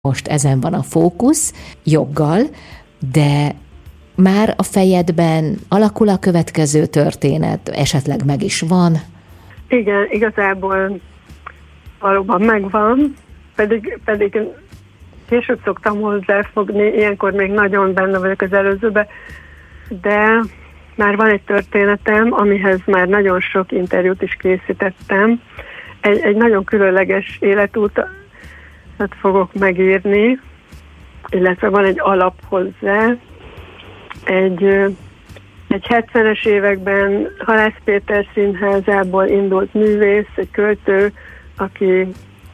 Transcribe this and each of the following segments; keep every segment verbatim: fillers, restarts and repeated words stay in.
Most ezen van a fókusz, joggal, de már a fejedben alakul a következő történet, esetleg meg is van? Igen, igazából valóban megvan, pedig, pedig később szoktam hozzáfogni, ilyenkor még nagyon benne vagyok az előzőben, de már van egy történetem, amihez már nagyon sok interjút is készítettem. Egy, egy nagyon különleges életútat fogok megírni, illetve van egy alap hozzá. Egy, egy hetvenes években Halász Péter színházából indult művész, egy költő, aki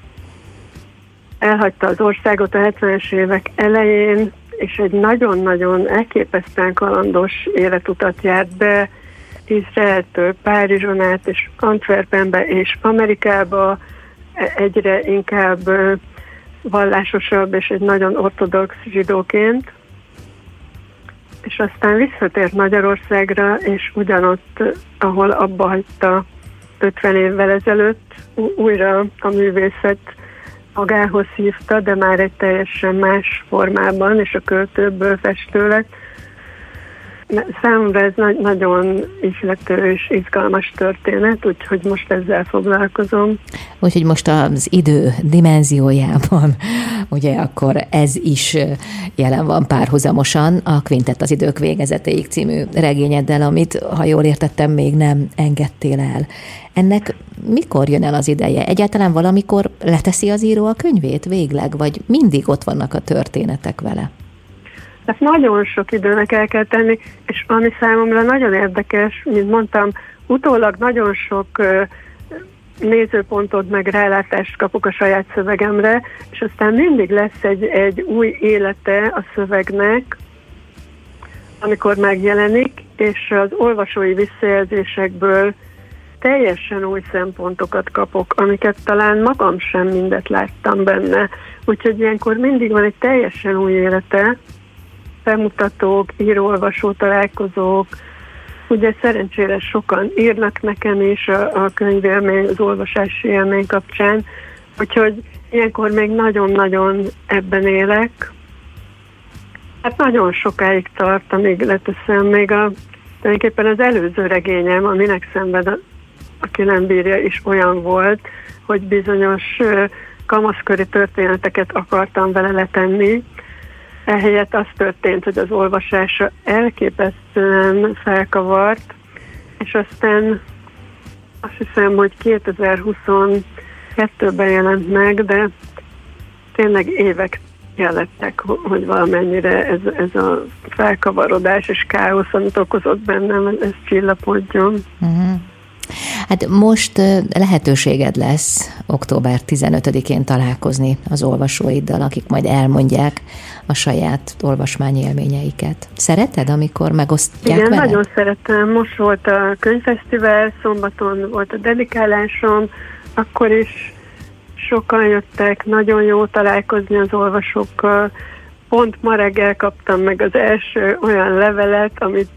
elhagyta az országot a hetvenes évek elején, és egy nagyon-nagyon elképesztően kalandos életutat járt be Izraeltől Párizson át, és Antwerpenbe, és Amerikába, egyre inkább vallásosabb, és egy nagyon ortodox zsidóként. És aztán visszatért Magyarországra, és ugyanott, ahol abba hagyta ötven évvel ezelőtt, újra a művészet magához hívta, de már egy teljesen más formában, és a költőből festő lett. Számomra ez na- nagyon ihlető és izgalmas történet, úgyhogy most ezzel foglalkozom. Úgyhogy most az idő dimenziójában, ugye akkor ez is jelen van párhuzamosan a Quintett az idők végezetéig című regényeddel, amit, ha jól értettem, még nem engedtél el. Ennek mikor jön el az ideje? Egyáltalán valamikor leteszi az író a könyvét végleg, vagy mindig ott vannak a történetek vele? Ezt nagyon sok időnek el kell tenni, és ami számomra nagyon érdekes, mint mondtam, utólag nagyon sok uh, nézőpontot meg rálátást kapok a saját szövegemre, és aztán mindig lesz egy, egy új élete a szövegnek, amikor megjelenik, és az olvasói visszajelzésekből teljesen új szempontokat kapok, amiket talán magam sem mindet láttam benne. Úgyhogy ilyenkor mindig van egy teljesen új élete, bemutatók, író-olvasó találkozók. Ugye szerencsére sokan írnak nekem is a, a könyvélmény, az olvasási élmény kapcsán, úgyhogy ilyenkor még nagyon-nagyon ebben élek. Hát nagyon sokáig tart, amíg leteszem, még a, tulajdonképpen az előző regényem, aminek szenved, a, aki nem bírja, is olyan volt, hogy bizonyos kamaszköri történeteket akartam vele letenni. Ehelyett az történt, hogy az olvasása elképesztően felkavart, és aztán azt hiszem, hogy kétezer-huszonkettőben jelent meg, de tényleg évek kellettek, hogy valamennyire ez, ez a felkavarodás és káosz, amit okozott bennem, ez csillapodjon. Uh-huh. Hát most lehetőséged lesz október tizenötödikén találkozni az olvasóiddal, akik majd elmondják a saját olvasmányélményeiket. Szereted, amikor megosztják Igen, veled? nagyon szeretem. Most volt a könyvfesztivál, szombaton volt a dedikálásom, akkor is sokan jöttek, nagyon jó találkozni az olvasókkal. Pont ma reggel kaptam meg az első olyan levelet, amit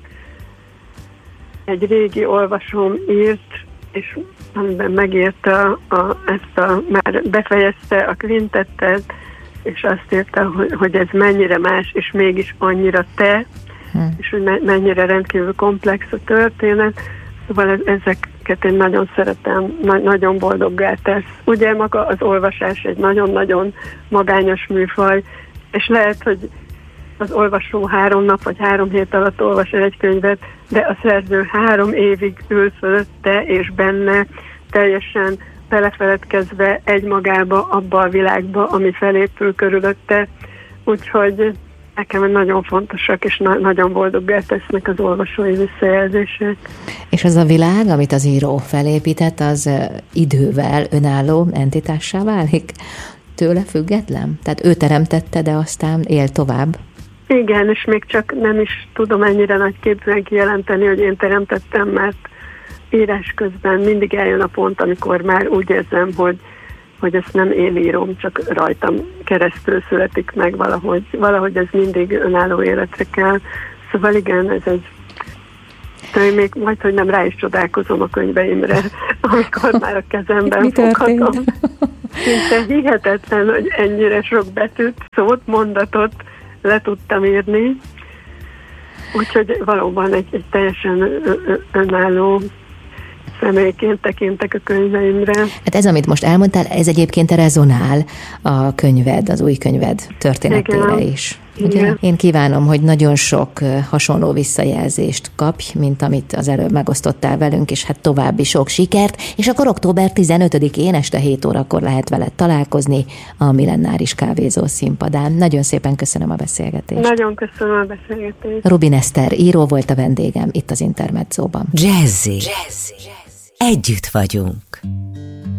egy régi olvasóm írt, és amiben megírta a, ezt a, már befejezte a Quintettet, és azt írta, hogy, hogy ez mennyire más, és mégis annyira te, hmm. és hogy me, mennyire rendkívül komplex a történet. Szóval ez, ezeket én nagyon szeretem, na, nagyon boldoggá tesz. Ugye maga az olvasás egy nagyon-nagyon magányos műfaj, és lehet, hogy az olvasó három nap vagy három hét alatt olvas el egy könyvet, de a szerző három évig ül fölötte és benne, teljesen belefeledkezve egymagába, abba a világba, ami felépül körülötte. Úgyhogy nekem nagyon fontosak, és na- nagyon boldoggá tesznek az olvasói visszajelzések. És az a világ, amit az író felépített, az idővel önálló entitássá válik? Tőle független? Tehát ő teremtette, de aztán él tovább? Igen, és még csak nem is tudom ennyire nagy képűen kijelenteni, hogy én teremtettem, mert írás közben mindig eljön a pont, amikor már úgy érzem, hogy, hogy ezt nem én írom, csak rajtam keresztül születik meg valahogy. Valahogy ez mindig önálló életre kell. Szóval igen, ez egy... De én még majd, hogy nem rá is csodálkozom a könyveimre, amikor már a kezemben foghatom. szinte hihetetlen, hogy ennyire sok betűt, szót, mondatot le tudtam írni. Úgyhogy valóban egy, egy teljesen önálló személyként tekintek a könyveimre. Hát ez, amit most elmondtál, ez egyébként rezonál a könyved, az új könyved történetére Igen. is. Ugye? Én kívánom, hogy nagyon sok hasonló visszajelzést kapj, mint amit az előbb megosztottál velünk, és hát további sok sikert, és akkor október tizenötödikén este hét órakor lehet veled találkozni a Millenáris Kávézó színpadán. Nagyon szépen köszönöm a beszélgetést. Nagyon köszönöm a beszélgetést. Rubin Eszter író volt a vendégem itt az Intermedzóban. Jazzy. Jazzy. Együtt vagyunk.